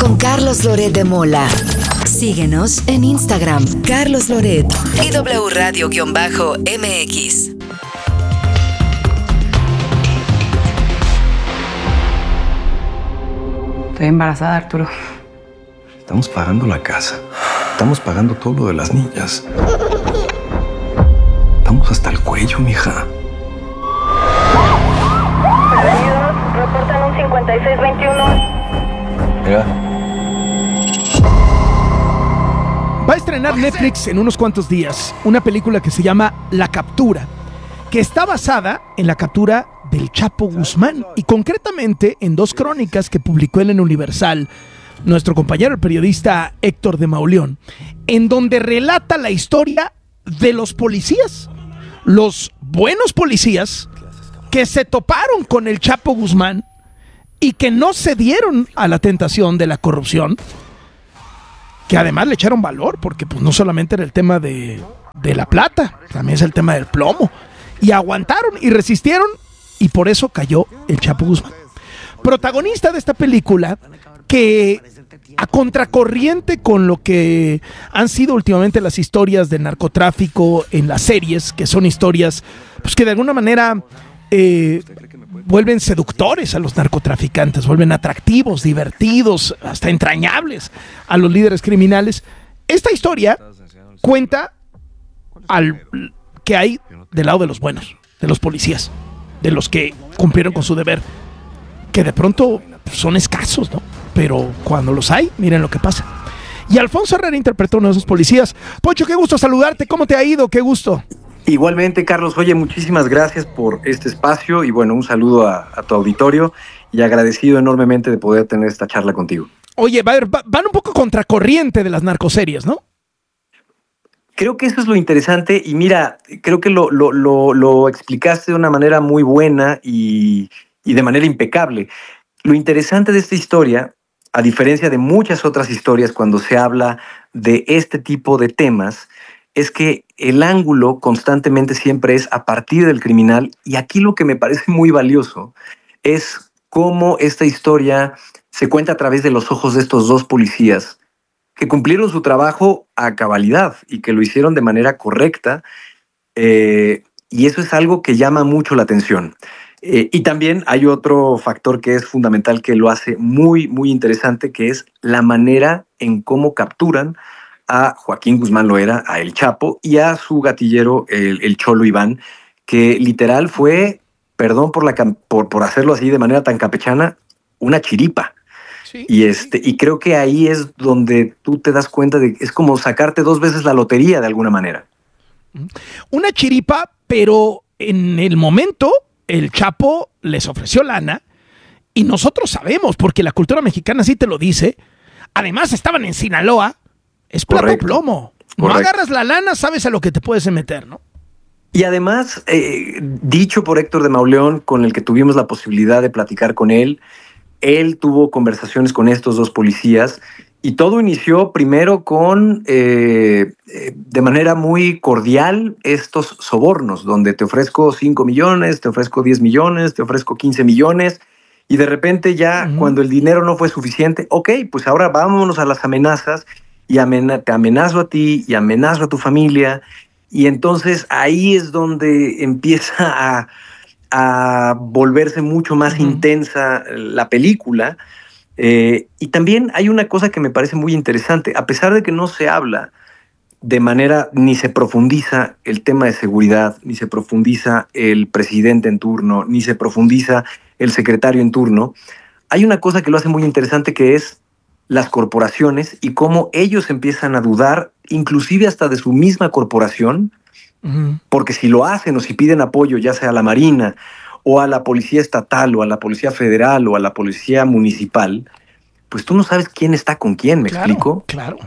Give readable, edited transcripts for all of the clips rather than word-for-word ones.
con Carlos Loret de Mola. Síguenos en Instagram, Carlos Loret y W Radio-MX. Estoy embarazada, Arturo. Estamos pagando la casa. Estamos pagando todo lo de las niñas. Estamos hasta el cuello, mija. Prevenidos, reportan un 5621. Mira. Va a estrenar Netflix en unos cuantos días una película que se llama La Captura, que está basada en la captura del Chapo Guzmán y concretamente en 2 crónicas que publicó él en Universal, nuestro compañero el periodista Héctor de Mauleón, en donde relata la historia de los policías, los buenos policías que se toparon con el Chapo Guzmán y que no cedieron a la tentación de la corrupción, que además le echaron valor, porque pues no solamente era el tema de la plata, también es el tema del plomo, y aguantaron y resistieron, y por eso cayó el Chapo Guzmán. Protagonista de esta película, que a contracorriente con lo que han sido últimamente las historias de narcotráfico en las series, que son historias pues que de alguna manera vuelven seductores a los narcotraficantes, vuelven atractivos, divertidos, hasta entrañables a los líderes criminales. Esta historia cuenta que hay del lado de los buenos, de los policías, de los que cumplieron con su deber, que de pronto son escasos, ¿no? Pero cuando los hay, miren lo que pasa. Y Alfonso Herrera interpretó uno de esos policías. Poncho, qué gusto saludarte, ¿cómo te ha ido? Qué gusto. Igualmente, Carlos, oye, muchísimas gracias por este espacio y bueno, un saludo a tu auditorio y agradecido enormemente de poder tener esta charla contigo. Oye, van un poco contracorriente de las narcoseries, ¿no? Creo que eso es lo interesante y mira, creo que lo explicaste de una manera muy buena y de manera impecable. Lo interesante de esta historia, a diferencia de muchas otras historias cuando se habla de este tipo de temas, es que el ángulo constantemente siempre es a partir del criminal, y aquí lo que me parece muy valioso es cómo esta historia se cuenta a través de los ojos de estos 2 policías que cumplieron su trabajo a cabalidad y que lo hicieron de manera correcta, y eso es algo que llama mucho la atención. Y también hay otro factor que es fundamental, que lo hace muy, muy interesante, que es la manera en cómo capturan a Joaquín Guzmán Loera, a El Chapo, y a su gatillero, el Cholo Iván, que literal fue, perdón por hacerlo así de manera tan campechana, una chiripa. Sí. Y creo que ahí es donde tú te das cuenta de que es como sacarte 2 veces la lotería de alguna manera. Una chiripa, pero en el momento el Chapo les ofreció lana y nosotros sabemos, porque la cultura mexicana sí te lo dice, además estaban en Sinaloa, es plato plomo. No agarras la lana, sabes a lo que te puedes meter, ¿no? Y además, dicho por Héctor de Mauleón, con el que tuvimos la posibilidad de platicar con él tuvo conversaciones con estos 2 policías y todo inició primero con, de manera muy cordial, estos sobornos, donde te ofrezco 5 millones, te ofrezco 10 millones, te ofrezco 15 millones, y de repente ya cuando el dinero no fue suficiente, ok, pues ahora vámonos a las amenazas, y te amenazo a ti y amenazo a tu familia, y entonces ahí es donde empieza a volverse mucho más intensa la película. Y también hay una cosa que me parece muy interesante, a pesar de que no se habla de manera, ni se profundiza el tema de seguridad, ni se profundiza el presidente en turno, ni se profundiza el secretario en turno, hay una cosa que lo hace muy interesante, que es las corporaciones y cómo ellos empiezan a dudar, inclusive hasta de su misma corporación, porque si lo hacen o si piden apoyo, ya sea a la Marina o a la Policía Estatal o a la Policía Federal o a la Policía Municipal, pues tú no sabes quién está con quién, ¿me explico? Claro.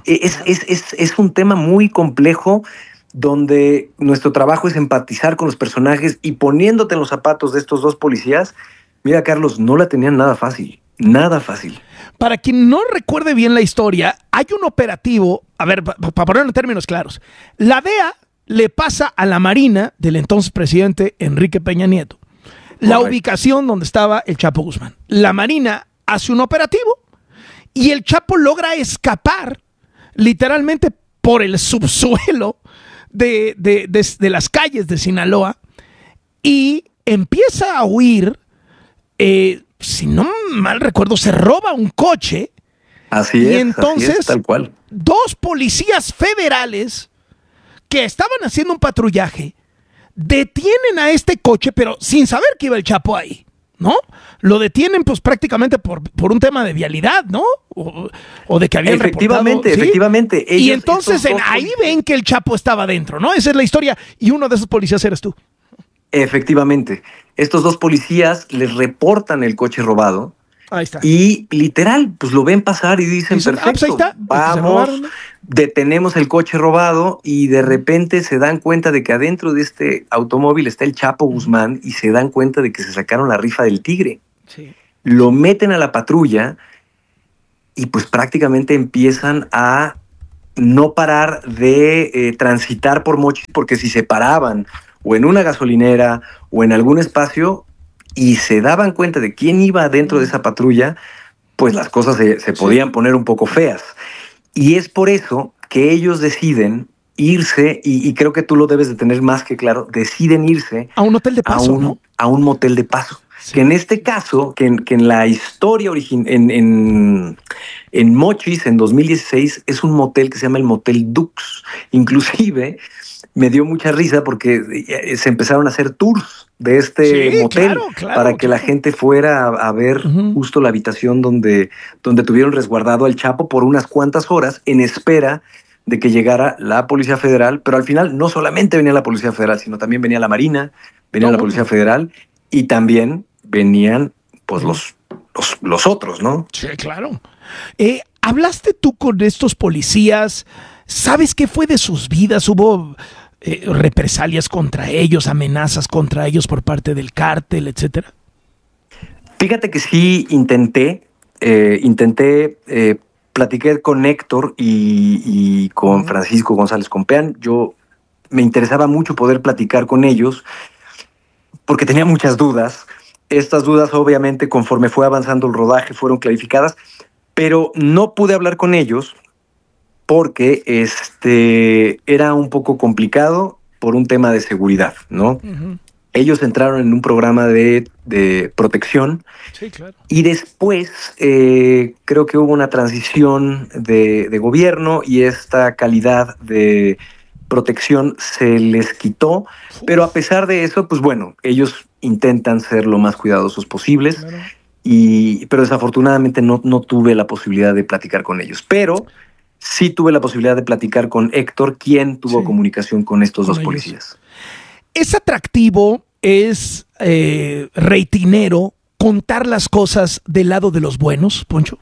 Es un tema muy complejo, donde nuestro trabajo es empatizar con los personajes y poniéndote en los zapatos de estos 2 policías. Mira, Carlos, no la tenían nada fácil. Nada fácil. Para quien no recuerde bien la historia, hay un operativo, a ver, para ponerlo en términos claros, la DEA le pasa a la Marina del entonces presidente Enrique Peña Nieto la ubicación donde estaba el Chapo Guzmán. La Marina hace un operativo y el Chapo logra escapar literalmente por el subsuelo de las calles de Sinaloa y empieza a huir. Si no mal recuerdo, se roba un coche. Así y es, entonces así es, tal cual. 2 policías federales que estaban haciendo un patrullaje detienen a este coche, pero sin saber que iba el Chapo ahí, ¿no? Lo detienen pues prácticamente por un tema de vialidad, ¿no? O de que habían efectivamente, reportado, ¿sí? Efectivamente. Y entonces ahí ven que el Chapo estaba dentro, ¿no? Esa es la historia. Y uno de esos policías eres tú. Efectivamente. Estos 2 policías les reportan el coche robado. Ahí está. Y literal, pues lo ven pasar y dicen, perfecto, pues ahí está. vamos, detenemos el coche robado y de repente se dan cuenta de que adentro de este automóvil está el Chapo Guzmán y se dan cuenta de que se sacaron la rifa del tigre. Sí. Lo meten a la patrulla y pues prácticamente empiezan a no parar de transitar por Mochis, porque si se paraban o en una gasolinera o en algún espacio y se daban cuenta de quién iba dentro de esa patrulla, pues las cosas se podían poner un poco feas. Y es por eso que ellos deciden irse, y creo que tú lo debes de tener más que claro, deciden irse a un hotel de paso, ¿no? A un motel de paso. Sí. Que en este caso, que en la historia en Mochis, en 2016, es un motel que se llama el Motel Dux. Inclusive me dio mucha risa porque se empezaron a hacer tours de este motel para que la gente fuera a ver justo la habitación donde tuvieron resguardado al Chapo por unas cuantas horas en espera de que llegara la Policía Federal. Pero al final no solamente venía la Policía Federal, sino también venía la Marina, venía la Policía Federal y también venían pues los otros, ¿no? Sí, claro. ¿Hablaste tú con estos policías? ¿Sabes qué fue de sus vidas? ¿Hubo represalias contra ellos, amenazas contra ellos por parte del cártel, etcétera? Fíjate que sí intenté platicar con Héctor y con Francisco González Compeán. Yo me interesaba mucho poder platicar con ellos porque tenía muchas dudas. Estas dudas, obviamente, conforme fue avanzando el rodaje, fueron clarificadas, pero no pude hablar con ellos porque era un poco complicado por un tema de seguridad, ¿no? Uh-huh. Ellos entraron en un programa de protección. Sí, claro. Y después creo que hubo una transición de gobierno y esta calidad de protección se les quitó. Pero a pesar de eso, pues bueno, ellos intentan ser lo más cuidadosos posibles. Claro. Pero desafortunadamente no tuve la posibilidad de platicar con ellos. Pero sí tuve la posibilidad de platicar con Héctor, quien tuvo comunicación con estos dos policías. ¿Es atractivo, es reitinero contar las cosas del lado de los buenos, Poncho?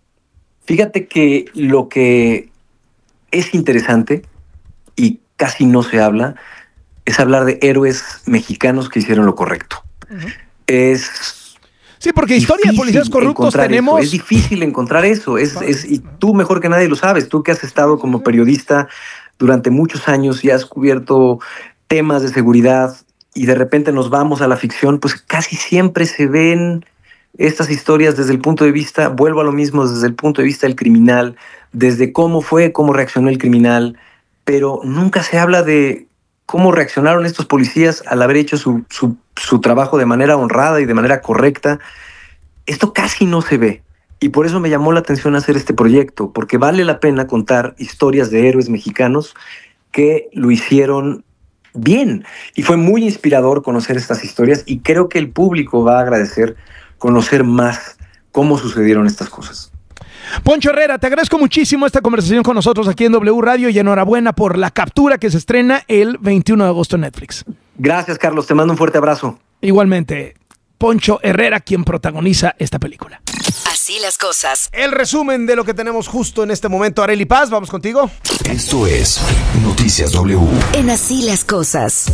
Fíjate que lo que es interesante y casi no se habla es hablar de héroes mexicanos que hicieron lo correcto. Uh-huh. Sí, porque historia de policías corruptos tenemos. Es difícil encontrar eso. Y tú mejor que nadie lo sabes. Tú que has estado como periodista durante muchos años y has cubierto temas de seguridad y de repente nos vamos a la ficción, pues casi siempre se ven estas historias desde el punto de vista, vuelvo a lo mismo, desde el punto de vista del criminal, desde cómo reaccionó el criminal, pero nunca se habla de cómo reaccionaron estos policías al haber hecho su trabajo de manera honrada y de manera correcta. Esto casi no se ve. Y por eso me llamó la atención hacer este proyecto, porque vale la pena contar historias de héroes mexicanos que lo hicieron bien. Y fue muy inspirador conocer estas historias y creo que el público va a agradecer conocer más cómo sucedieron estas cosas. Poncho Herrera, te agradezco muchísimo esta conversación con nosotros aquí en W Radio y enhorabuena por La Captura, que se estrena el 21 de agosto en Netflix. Gracias, Carlos. Te mando un fuerte abrazo. Igualmente, Poncho Herrera, quien protagoniza esta película. Así las cosas. El resumen de lo que tenemos justo en este momento. Arely Paz, vamos contigo. Esto es Noticias W. En Así las cosas.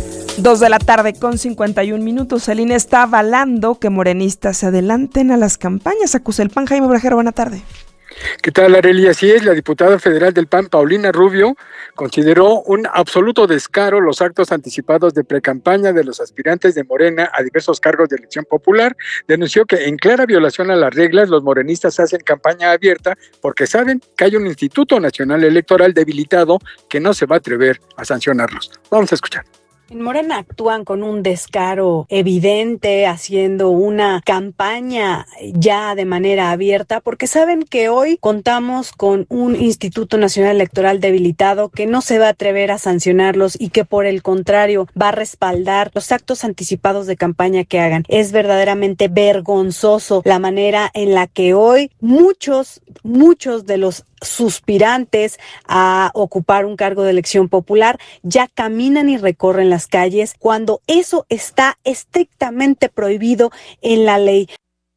2:51 p.m. El INE está avalando que morenistas se adelanten a las campañas. Acusa el PAN. Jaime Brajero, buena tarde. ¿Qué tal, Arely? Así es, la diputada federal del PAN, Paulina Rubio, consideró un absoluto descaro los actos anticipados de precampaña de los aspirantes de Morena a diversos cargos de elección popular. Denunció que en clara violación a las reglas los morenistas hacen campaña abierta porque saben que hay un Instituto Nacional Electoral debilitado que no se va a atrever a sancionarlos. Vamos a escuchar. En Morena actúan con un descaro evidente, haciendo una campaña ya de manera abierta, porque saben que hoy contamos con un Instituto Nacional Electoral debilitado que no se va a atrever a sancionarlos y que por el contrario va a respaldar los actos anticipados de campaña que hagan. Es verdaderamente vergonzoso la manera en la que hoy muchos de los suspirantes a ocupar un cargo de elección popular ya caminan y recorren las calles cuando eso está estrictamente prohibido en la ley.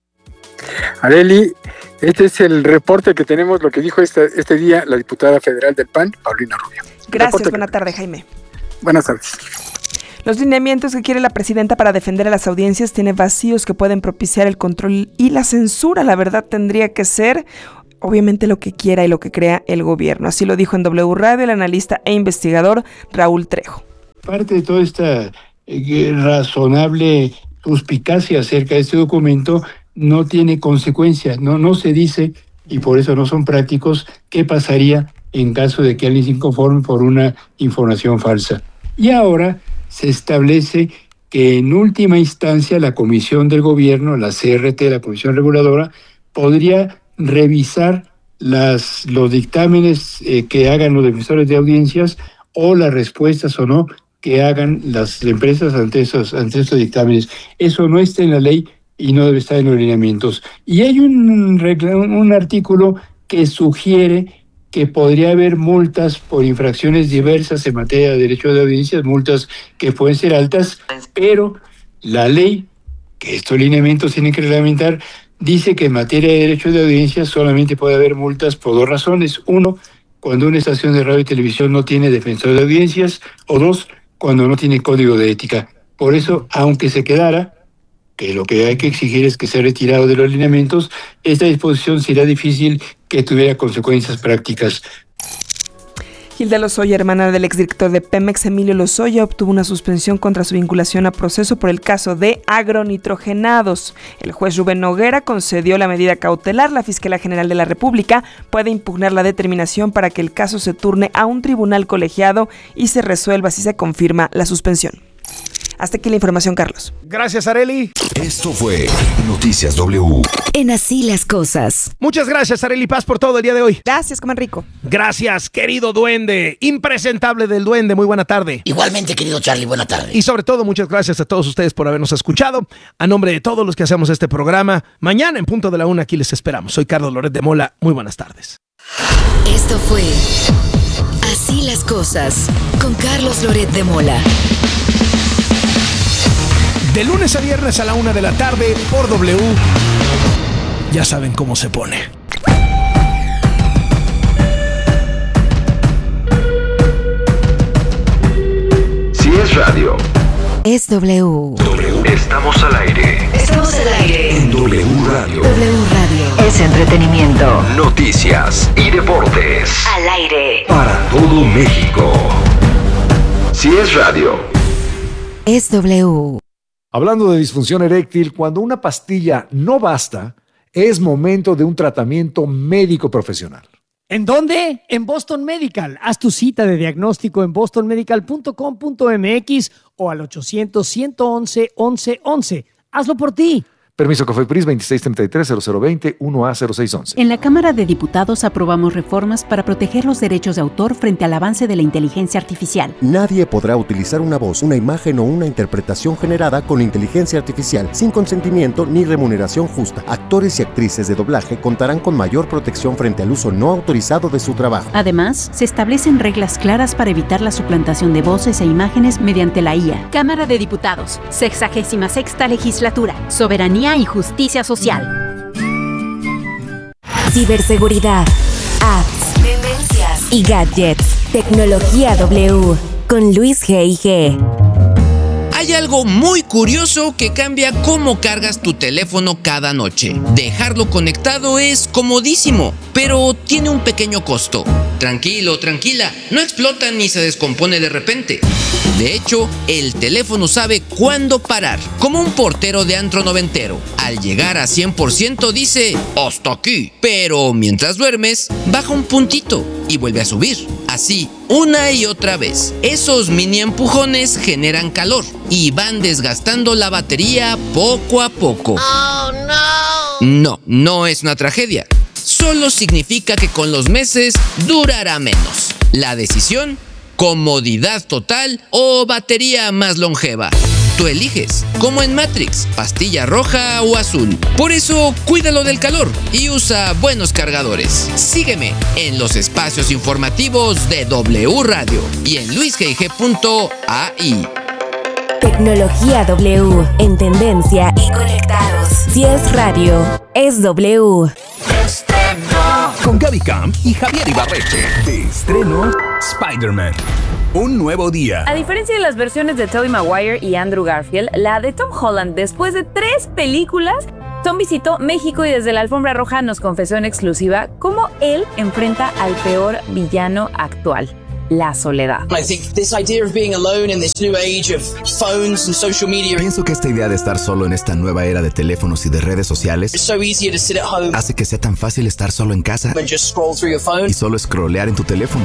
Arely, este es el reporte que tenemos, lo que dijo este día la diputada federal del PAN, Paulina Rubio. Gracias, buena tarde, Jaime. Buenas tardes. Los lineamientos que quiere la presidenta para defender a las audiencias tiene vacíos que pueden propiciar el control y la censura. La verdad tendría que ser obviamente lo que quiera y lo que crea el gobierno. Así lo dijo en W Radio el analista e investigador Raúl Trejo. Parte de toda esta razonable suspicacia acerca de este documento no tiene consecuencias, no se dice, y por eso no son prácticos, qué pasaría en caso de que alguien se inconforme por una información falsa. Y ahora se establece que en última instancia la Comisión del Gobierno, la CRT, la Comisión Reguladora, podría revisar los dictámenes que hagan los defensores de audiencias o las respuestas o no que hagan las empresas ante estos dictámenes. Eso no está en la ley y no debe estar en los lineamientos. Y hay un artículo que sugiere que podría haber multas por infracciones diversas en materia de derecho de audiencias, multas que pueden ser altas, pero la ley, que estos lineamientos tienen que reglamentar, dice que en materia de derecho de audiencia solamente puede haber multas por dos razones. Uno, cuando una estación de radio y televisión no tiene defensor de audiencias, o dos, cuando no tiene código de ética. Por eso, aunque se quedara, que lo que hay que exigir es que sea retirado de los lineamientos, esta disposición será difícil que tuviera consecuencias prácticas. Hilda Lozoya, hermana del exdirector de Pemex, Emilio Lozoya, obtuvo una suspensión contra su vinculación a proceso por el caso de agronitrogenados. El juez Rubén Noguera concedió la medida cautelar. La Fiscalía General de la República puede impugnar la determinación para que el caso se turne a un tribunal colegiado y se resuelva si se confirma la suspensión. Hasta aquí la información, Carlos. Gracias, Arely. Esto fue Noticias W. En Así las Cosas. Muchas gracias, Arely Paz, por todo el día de hoy. Gracias, coman rico. Gracias, querido duende. Impresentable del duende. Muy buena tarde. Igualmente, querido Charlie, buena tarde. Y sobre todo, muchas gracias a todos ustedes por habernos escuchado. A nombre de todos los que hacemos este programa, mañana en punto de la 1 aquí les esperamos. Soy Carlos Loret de Mola. Muy buenas tardes. Esto fue Así las Cosas con Carlos Loret de Mola. De lunes a viernes a la 1 de la tarde por W. Ya saben cómo se pone. Si es radio, es W. Estamos al aire. Estamos al aire. En W Radio. W Radio. Es entretenimiento. Noticias y deportes. Al aire. Para todo México. Si es radio, es W. Hablando de disfunción eréctil, cuando una pastilla no basta, es momento de un tratamiento médico profesional. ¿En dónde? En Boston Medical. Haz tu cita de diagnóstico en bostonmedical.com.mx o al 800-111-1111. Hazlo por ti. Permiso COFEPRIS 2633-0020-1A0611. En la Cámara de Diputados aprobamos reformas para proteger los derechos de autor frente al avance de la inteligencia artificial. Nadie podrá utilizar una voz, una imagen o una interpretación generada con inteligencia artificial sin consentimiento ni remuneración justa. Actores y actrices de doblaje contarán con mayor protección frente al uso no autorizado de su trabajo. Además, se establecen reglas claras para evitar la suplantación de voces e imágenes mediante la IA. Cámara de Diputados, 66ª Legislatura, Soberanía y Justicia Social. Ciberseguridad, apps, tendencias y gadgets. Tecnología W con Luis G.I.G. Hay Hay algo muy curioso que cambia cómo cargas tu teléfono cada noche. Dejarlo conectado es comodísimo, pero tiene un pequeño costo. Tranquilo, tranquila, no explota ni se descompone de repente. De hecho, el teléfono sabe cuándo parar, como un portero de antro noventero. Al llegar a 100% dice, hasta aquí. Pero mientras duermes, baja un puntito y vuelve a subir. Así, una y otra vez. Esos mini empujones generan calor y van desgastando la batería poco a poco. Oh, no. No es una tragedia. Solo significa que con los meses durará menos. La decisión: comodidad total o batería más longeva. Tú eliges, como en Matrix, pastilla roja o azul. Por eso, cuídalo del calor y usa buenos cargadores. Sígueme en los espacios informativos de W Radio y en luisgig.ai. Tecnología W, en tendencia y conectados. Si es radio, es W. Con Gaby Camp y Javier Ibarreche. De estreno, Spider-Man. Un nuevo día. A diferencia de las versiones de Tobey Maguire y Andrew Garfield, la de Tom Holland, después de 3 películas, Tom visitó México y desde la alfombra roja nos confesó en exclusiva cómo él enfrenta al peor villano actual: la soledad. Pienso que esta idea de estar solo en esta nueva era de teléfonos y de redes sociales hace que sea tan fácil estar solo en casa y solo scrollear en tu teléfono.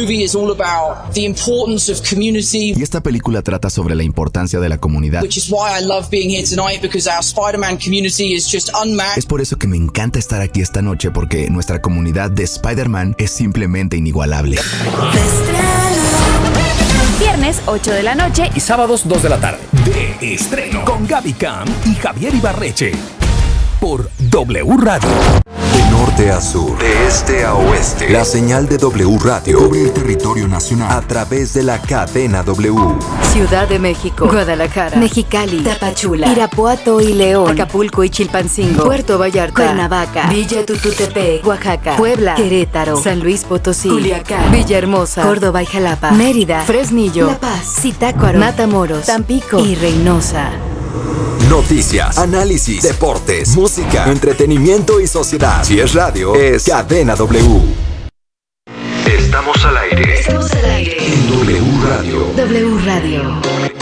Y esta película trata sobre la importancia de la comunidad. Es por eso que me encanta estar aquí esta noche, porque nuestra comunidad de Spider-Man es simplemente inigualable. Viernes 8 de la noche y sábados 2 de la tarde. De estreno con Gaby Camp y Javier Ibarreche. Por W Radio. De norte a sur, de este a oeste, la señal de W Radio cubre el territorio nacional a través de la cadena W. Ciudad de México, Guadalajara, Mexicali, Tapachula, Irapuato y León, Acapulco y Chilpancingo, Puerto Vallarta, Cuernavaca, Villa Tututepec, Oaxaca, Puebla, Querétaro, San Luis Potosí, Culiacán, Villahermosa, Córdoba y Jalapa, Mérida, Fresnillo, La Paz, Zitácuaro, Matamoros, Tampico y Reynosa. Noticias, análisis, deportes, música, entretenimiento y sociedad. Si es radio, es Cadena W. Estamos al aire. Estamos al aire. En W Radio. W Radio.